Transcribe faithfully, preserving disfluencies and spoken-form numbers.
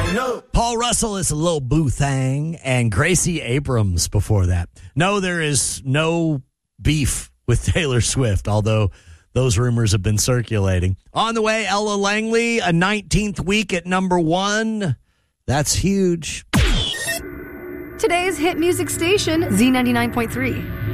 Paul Russell is a Lil Boo Thang, and Gracie Abrams before that. No, there is no beef with Taylor Swift, although those rumors have been circulating. On the way, Ella Langley, a nineteenth week at number one. That's huge. Today's hit music station, Z ninety-nine point three.